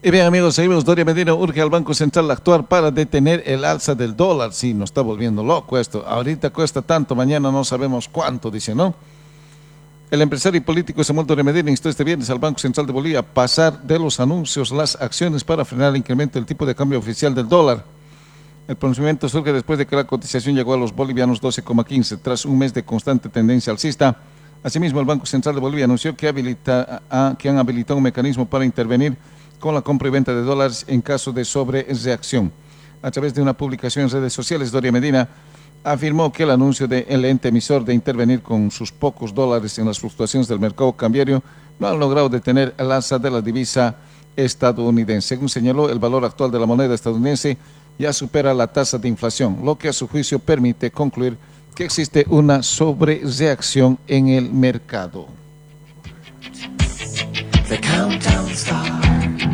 Y bien, amigos, seguimos. Doria Medina urge al Banco Central a actuar para detener el alza del dólar. Sí, nos está volviendo loco esto. Ahorita cuesta tanto, mañana no sabemos cuánto, dice, ¿no? El empresario y político Samuel Doria Medina instó este viernes al Banco Central de Bolivia a pasar de los anuncios las acciones para frenar el incremento del tipo de cambio oficial del dólar. El pronunciamiento surge después de que la cotización llegó a los bolivianos 12,15 tras un mes de constante tendencia alcista. Asimismo, el Banco Central de Bolivia anunció que han habilitado un mecanismo para intervenir con la compra y venta de dólares en caso de sobrereacción. A través de una publicación en redes sociales, Doria Medina afirmó que el anuncio del ente emisor de intervenir con sus pocos dólares en las fluctuaciones del mercado cambiario no han logrado detener el alza de la divisa estadounidense. Según señaló, el valor actual de la moneda estadounidense ya supera la tasa de inflación, lo que a su juicio permite concluir que existe una sobrereacción en el mercado. The countdown starts.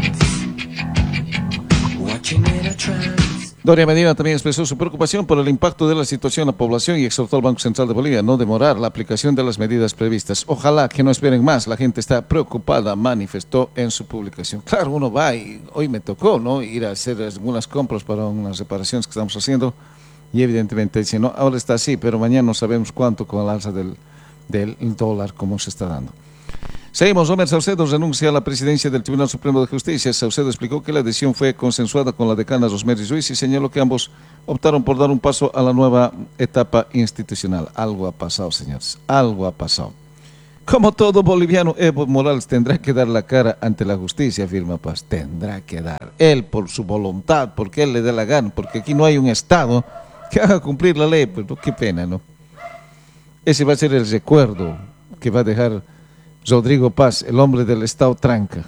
Watching in a trance. Doria Medina también expresó su preocupación por el impacto de la situación en la población y exhortó al Banco Central de Bolivia a no demorar la aplicación de las medidas previstas. Ojalá que no esperen más, la gente está preocupada, manifestó en su publicación. Claro, uno va y hoy me tocó, ¿no?, ir a hacer algunas compras para unas reparaciones que estamos haciendo y evidentemente dice, no, ahora está así, pero mañana no sabemos cuánto con el alza del dólar, cómo se está dando. Seguimos. Romer Saucedo renuncia a la presidencia del Tribunal Supremo de Justicia. Saucedo explicó que la decisión fue consensuada con la decana Rosemary Ruiz y señaló que ambos optaron por dar un paso a la nueva etapa institucional. Algo ha pasado, señores, algo ha pasado. Como todo boliviano, Evo Morales tendrá que dar la cara ante la justicia, afirma Paz. Tendrá que dar, él por su voluntad, porque él le dé la gana, porque aquí no hay un Estado que haga cumplir la ley. Pero qué pena, ¿no? Ese va a ser el recuerdo que va a dejar Rodrigo Paz, el hombre del Estado Tranca.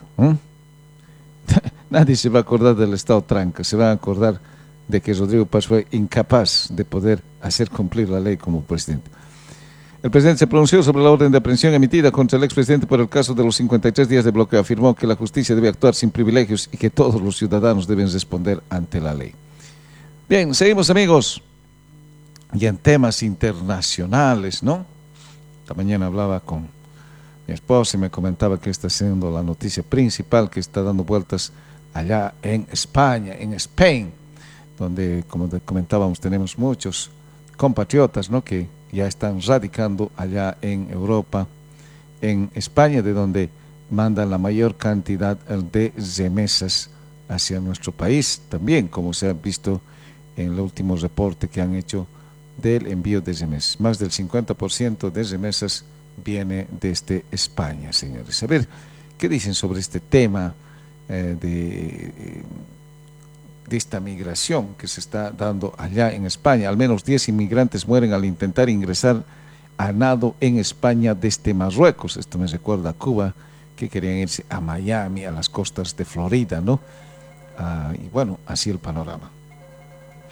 Nadie se va a acordar del Estado Tranca, se va a acordar de que Rodrigo Paz fue incapaz de poder hacer cumplir la ley como presidente. El presidente se pronunció sobre la orden de aprehensión emitida contra el expresidente por el caso de los 53 días de bloqueo. Afirmó que la justicia debe actuar sin privilegios y que todos los ciudadanos deben responder ante la ley. Bien, seguimos, amigos. Y en temas internacionales, ¿no? Esta mañana hablaba con mi esposa y me comentaba que está siendo la noticia principal que está dando vueltas allá en España, en Spain, donde, como comentábamos, tenemos muchos compatriotas, ¿no?, que ya están radicando allá en Europa, en España, de donde mandan la mayor cantidad de remesas hacia nuestro país, también como se ha visto en el último reporte que han hecho del envío de remesas. Más del 50% de remesas viene desde España, señores. A ver, ¿qué dicen sobre este tema de esta migración que se está dando allá en España? Al menos 10 inmigrantes mueren al intentar ingresar a nado en España desde Marruecos. Esto me recuerda a Cuba, que querían irse a Miami, a las costas de Florida, ¿no? Y bueno, así el panorama.